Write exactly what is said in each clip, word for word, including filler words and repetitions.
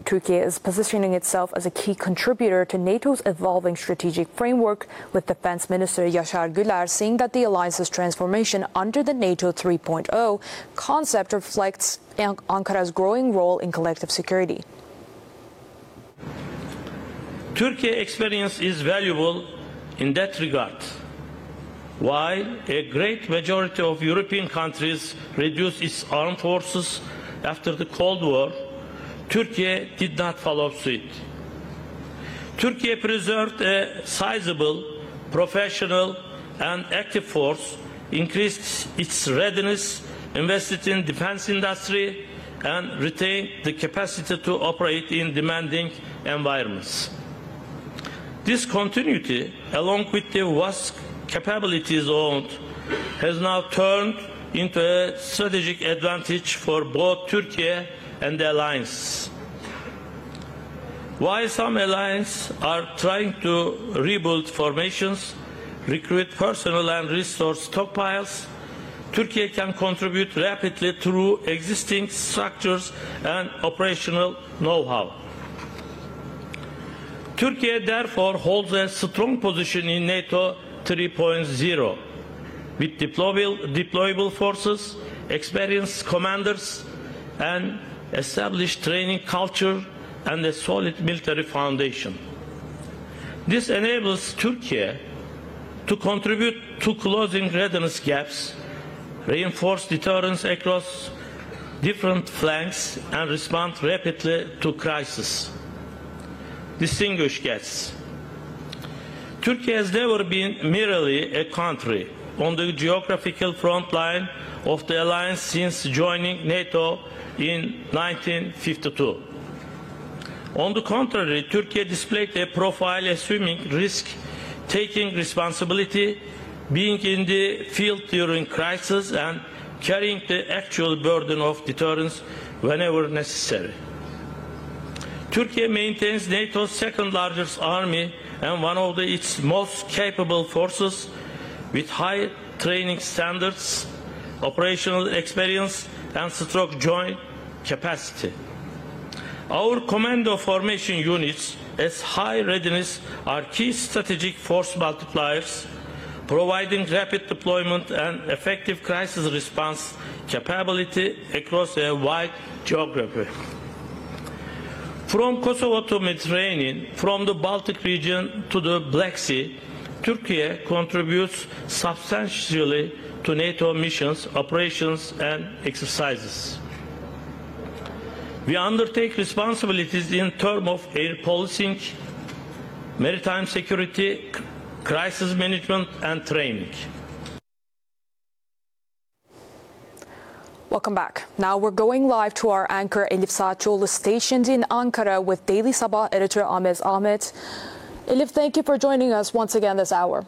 Turkey is positioning itself as a key contributor to NATO's evolving strategic framework, with Defense Minister Yaşar Güler saying that the alliance's transformation under the NATO three point oh concept reflects Ankara's growing role in collective security. Turkey's experience is valuable in that regard. While a great majority of European countries reduced its armed forces after the Cold War, Turkey did not follow suit. Turkey preserved a sizable, professional and active force, increased its readiness, invested in defense industry and retained the capacity to operate in demanding environments. This continuity, along with the vast capabilities owned, has now turned into a strategic advantage for both Turkey and the alliance. While some alliances are trying to rebuild formations, recruit personnel and restore stockpiles, Turkey can contribute rapidly through existing structures and operational know-how. Turkey therefore holds a strong position in NATO three point oh, with deployable, deployable forces, experienced commanders, and established training culture and a solid military foundation. This enables Turkey to contribute to closing readiness gaps, reinforce deterrence across different flanks, and respond rapidly to crises. Distinguished guests, Turkey has never been merely a country on the geographical front line of the alliance since joining NATO in nineteen fifty-two. On the contrary, Turkey displayed a profile assuming risk, taking responsibility, being in the field during crisis, and carrying the actual burden of deterrence whenever necessary. Turkey maintains NATO's second largest army and one of the, its most capable forces, with high training standards, operational experience, and strong joint capacity. Our commando formation units at high readiness are key strategic force multipliers, providing rapid deployment and effective crisis response capability across a wide geography. From Kosovo to Mediterranean, from the Baltic region to the Black Sea, Turkey contributes substantially to NATO missions, operations and exercises. We undertake responsibilities in terms of air policing, maritime security, crisis management and training. Welcome back. Now we're going live to our anchor Elif Saatçoğlu stationed in Ankara with Daily Sabah editor Ahmet Ahmet. Elif, thank you for joining us once again this hour.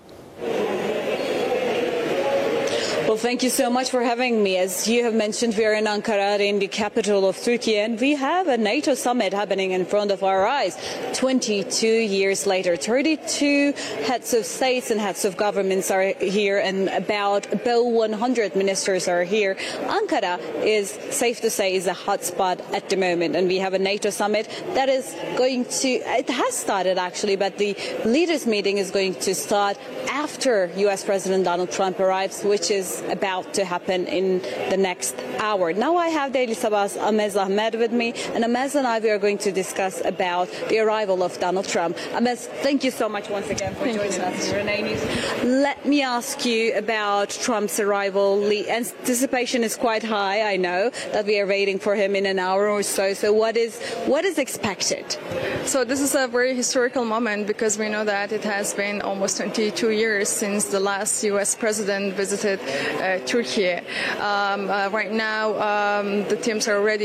Well, thank you so much for having me. As you have mentioned, we are in Ankara, in the capital of Turkey, and we have a NATO summit happening in front of our eyes. twenty-two years later, thirty-two heads of states and heads of governments are here, and about about one hundred ministers are here. Ankara is, safe to say, is a hotspot at the moment, and we have a NATO summit that is going to, it has started actually, but the leaders meeting is going to start after U S President Donald Trump arrives, which is about to happen in the next hour. Now I have Daily Sabah's Ahmet Ahmet with me, and Ahmet and I we are going to discuss about the arrival of Donald Trump. Ahmet, thank you so much once again for thank joining us here on A News. Let me ask you about Trump's arrival. The anticipation is quite high. I know that we are waiting for him in an hour or so. So what is what is expected? So this is a very historical moment because we know that it has been almost twenty-two years since the last U S president visited Uh, Turkey. Um, uh, right now, um, the teams are ready